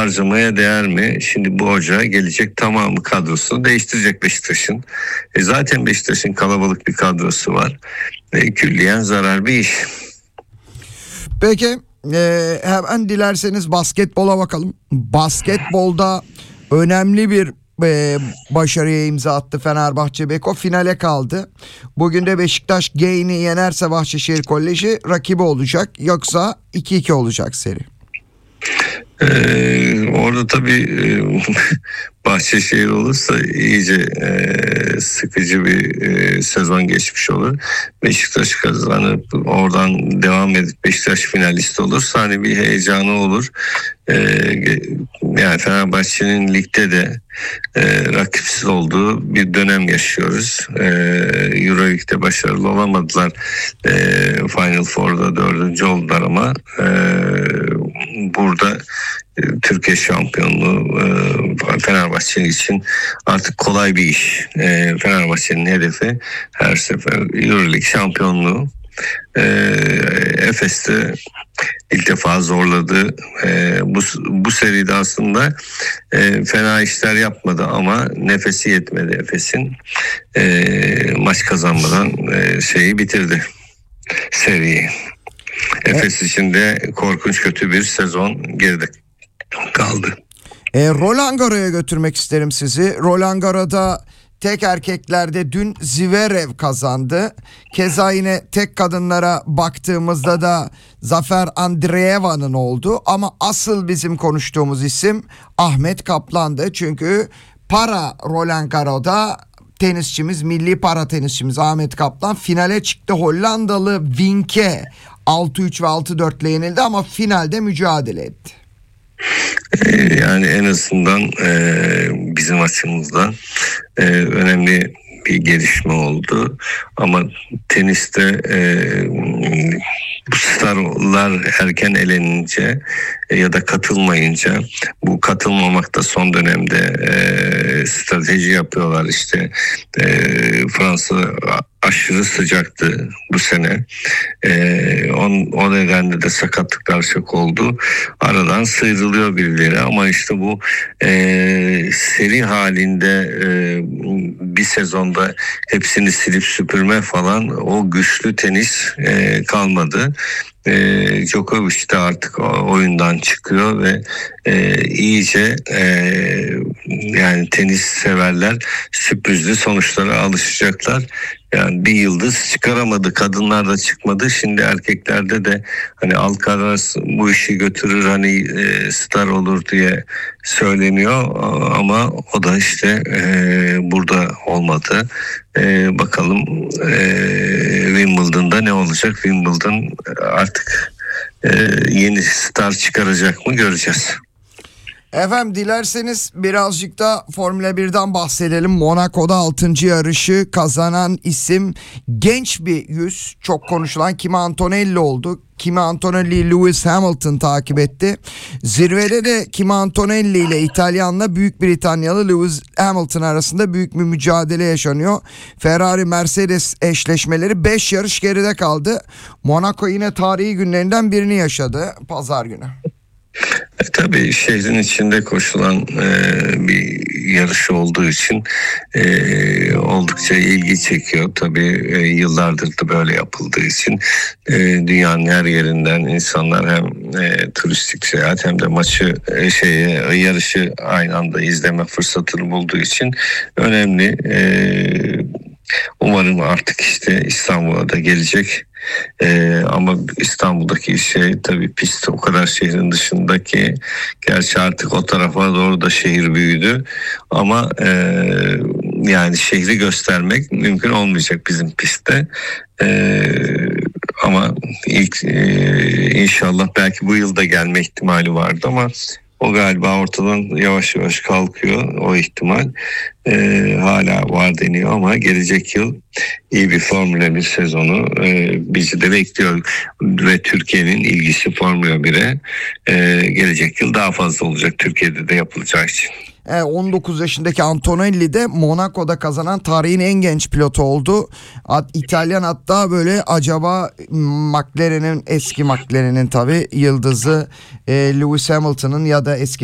harcamaya değer mi? Şimdi bu hoca gelecek, tamamı kadrosunu değiştirecek Beşiktaş'ın. Zaten Beşiktaş'ın kalabalık bir kadrosu var. Külliyen zarar bir iş. Peki hemen dilerseniz basketbola bakalım. Basketbolda önemli bir başarıya imza attı Fenerbahçe Beko, finale kaldı. Bugün de Beşiktaş Gain'i yenerse Bahçeşehir Koleji rakibi olacak, yoksa 2-2 olacak seri. Orada tabii Bahçeşehir olursa iyice sıkıcı bir sezon geçmiş olur. Beşiktaş kazanıp oradan devam edip Beşiktaş finalist olursa hani bir heyecanı olur. Yani Fenerbahçe'nin ligde de rakipsiz olduğu bir dönem yaşıyoruz. Euroleague'de başarılı olamadılar. Final Four'da 4. oldular ama burada Türkiye şampiyonluğu Fenerbahçe için artık kolay bir iş. Fenerbahçe'nin hedefi her sefer Euroleague şampiyonluğu. Efes'te ilk defa zorladı. Bu seride aslında fena işler yapmadı ama nefesi yetmedi Efes'in. Maç kazanmadan şeyi bitirdi, seriyi. Efes için de korkunç kötü bir sezon geride kaldı. Roland Garros'a götürmek isterim sizi. Roland Garros'da tek erkeklerde dün Zverev kazandı. Keza yine tek kadınlara baktığımızda da Zafer Andreeva'nın oldu. Ama asıl bizim konuştuğumuz isim Ahmet Kaplan'dı. Çünkü para Roland Garros'da tenisçimiz, milli para tenisçimiz Ahmet Kaplan finale çıktı. Hollandalı Wink'e 6-3 ve 6-4 ile yenildi ama finalde mücadele etti. Yani en azından bizim açımızdan önemli bir gelişme oldu. Ama teniste bu starlar erken elenince ya da katılmayınca, bu katılmamak da son dönemde strateji yapıyorlar işte. Fransa aşırı sıcaktı bu sene. O nedenle de sakatlıklar çok oldu. Aradan sıyrılıyor birileri ama işte bu seri halinde bir sezonda hepsini silip süpürme falan, o güçlü tenis kalmadı. Djokovic de artık oyundan çıkıyor ve iyice yani tenis severler sürprizli sonuçlara alışacaklar. Yani bir yıldız çıkaramadı, kadınlar da çıkmadı. Şimdi erkeklerde de hani Alcaraz bu işi götürür, hani star olur diye söyleniyor ama o da işte burada olmadı. Bakalım Wimbledon'da ne olacak? Wimbledon artık yeni star çıkaracak mı, göreceğiz. Efendim dilerseniz birazcık da Formula 1'den bahsedelim. Monaco'da 6. yarışı kazanan isim genç bir yüz. Çok konuşulan Kimi Antonelli oldu. Kimi Antonelli Lewis Hamilton takip etti. Zirvede de Kimi Antonelli ile İtalyanla Büyük Britanyalı Lewis Hamilton arasında büyük bir mücadele yaşanıyor. Ferrari Mercedes eşleşmeleri 5 yarış geride kaldı. Monaco yine tarihi günlerinden birini yaşadı pazar günü. Tabii şehrin içinde koşulan bir yarış olduğu için oldukça ilgi çekiyor. Tabii yıllardır da böyle yapıldığı için dünyanın her yerinden insanlar hem turistik seyahat hem de maçı yarışı aynı anda izleme fırsatını bulduğu için önemli. Umarım artık işte İstanbul'a da gelecek. Ama İstanbul'daki şey tabii pist o kadar şehrin dışındaki, gerçi artık o tarafa doğru da şehir büyüdü ama yani şehri göstermek mümkün olmayacak bizim pistte. Ama ilk inşallah belki bu yıl da gelme ihtimali vardı ama o galiba ortadan yavaş yavaş kalkıyor, o ihtimal. Hala var deniyor ama gelecek yıl iyi bir Formula 1 sezonu bizi de bekliyor ve Türkiye'nin ilgisi Formula 1'e gelecek yıl daha fazla olacak, Türkiye'de de yapılacağı için. 19 yaşındaki Antonelli de Monaco'da kazanan tarihin en genç pilotu oldu. İtalyan, hatta böyle acaba McLaren'in, eski McLaren'in tabii yıldızı Lewis Hamilton'ın ya da eski